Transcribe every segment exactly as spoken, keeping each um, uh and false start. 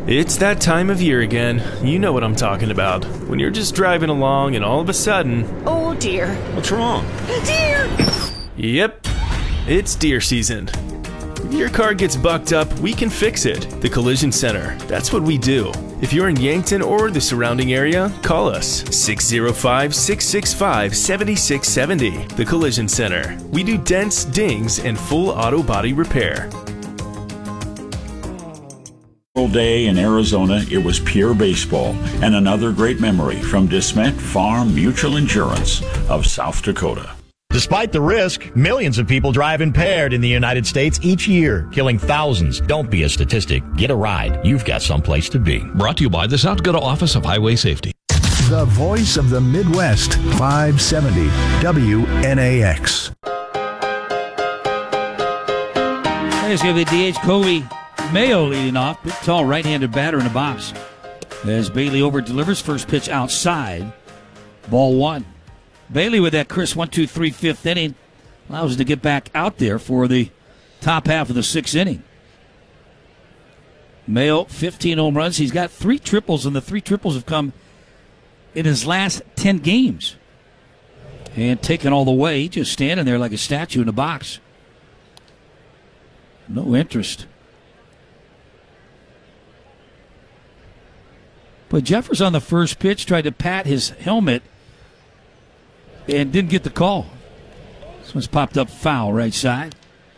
It's that time of year again. You know what I'm talking about. When you're just driving along and all of a sudden... Oh, dear. What's wrong? Deer! Yep, it's deer season. If your car gets bucked up, we can fix it. The Collision Center. That's what we do. If you're in Yankton or the surrounding area, call us six oh five, six six five, seven six seven oh. The Collision Center. We do dents, dings, and full auto body repair. Day in Arizona, it was pure baseball and another great memory from DeSmet Farm Mutual Insurance of South Dakota. Despite the risk, millions of people drive impaired in the United States each year, killing thousands. Don't be a statistic. Get a ride. You've got someplace to be. Brought to you by the South Dakota Office of Highway Safety. The voice of the Midwest, five seventy W N A X. Here's going to be D H Kobe Mayo leading off. Big, tall right-handed batter in the box. As Bailey over delivers, first pitch outside. Ball one. Bailey with that crisp one two three fifth inning allows him to get back out there for the top half of the sixth inning. Mayo, fifteen home runs. He's got three triples, and the three triples have come in his last ten games. And taken all the way, just standing there like a statue in the box. No interest. But Jeffers on the first pitch tried to pat his helmet and didn't get the call. This one's popped up foul right side.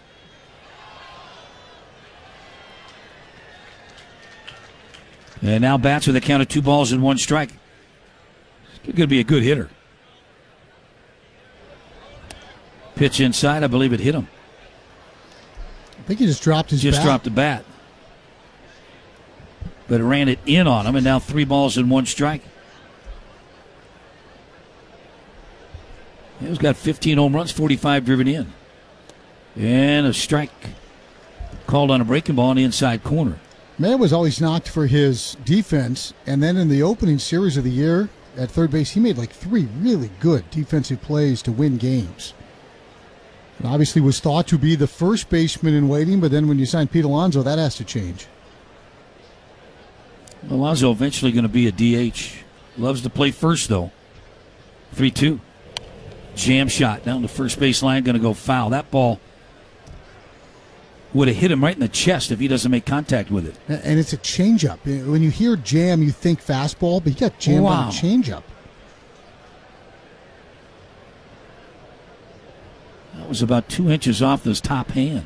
And now bats with a count of two balls and one strike. He's going to be a good hitter. Pitch inside, I believe it hit him. I think he just dropped his Just bat. dropped the bat. But it ran it in on him, and now three balls and one strike. He's got fifteen home runs, forty-five driven in. And a strike called on a breaking ball in the inside corner. Man was always knocked for his defense, and then in the opening series of the year at third base, he made like three really good defensive plays to win games. And obviously was thought to be the first baseman in waiting, but then when you sign Pete Alonso, that has to change. Alonso eventually going to be a D H. Loves to play first, though. three two. Jam shot down the first base line, going to go foul. That ball would have hit him right in the chest if he doesn't make contact with it. And it's a changeup. When you hear jam, you think fastball, but he got jammed Wow. on a changeup. That was about two inches off his top hand.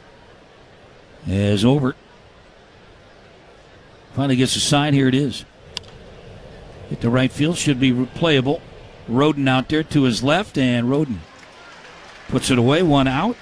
As Obert finally gets a sign. Here it is. Hit the right field. Should be replayable. Roden out there to his left, and Roden puts it away. One out.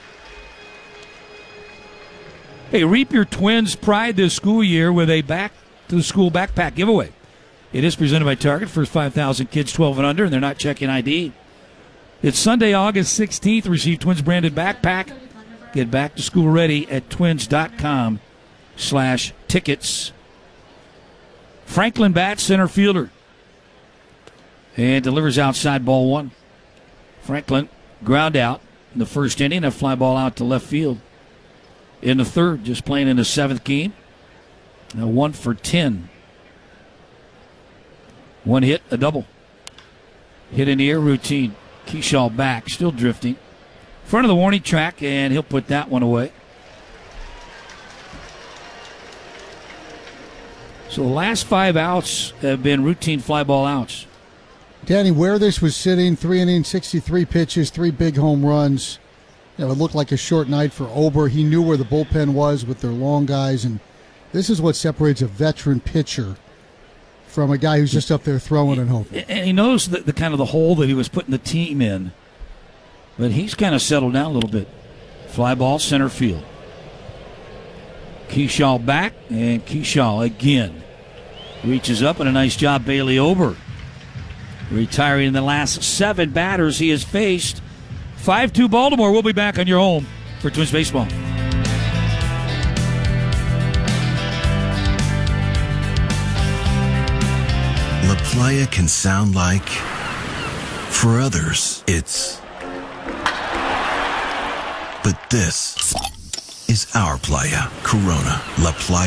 Hey, reap your Twins' pride this school year with a back to the school backpack giveaway. It is presented by Target. First five thousand kids twelve and under, and they're not checking I D. It's Sunday, August sixteenth. Receive Twins branded backpack. Get back to school ready at twins.com slash tickets. Franklin bats, center fielder. And delivers outside, ball one. Franklin ground out in the first inning. A fly ball out to left field. In the third, just playing in the seventh game. Now one for ten. One hit, a double. Hit in the air, routine. Keyshaw back, still drifting. Front of the warning track, and he'll put that one away. So the last five outs have been routine fly ball outs. Danny, where this was sitting, three innings, sixty-three pitches, three big home runs. You know, it looked like a short night for Ober. He knew where the bullpen was with their long guys, and this is what separates a veteran pitcher from a guy who's just up there throwing and hoping. And he knows the, the kind of the hole that he was putting the team in, but he's kind of settled down a little bit. Fly ball, center field. Keyshaw back, and Keyshaw again reaches up, and a nice job, Bailey Ober. Retiring the last seven batters he has faced. five two Baltimore. We'll be back on your home for Twins Baseball. La Playa can sound like, for others, it's, but this is our playa, Corona, La Playa.